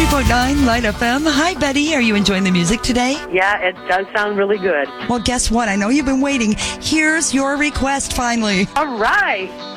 92.9 Light FM. Hi, Betty. Are you enjoying the music today? Yeah, it does sound really good. Well, guess what? I know you've been waiting. Here's your request, finally. All right.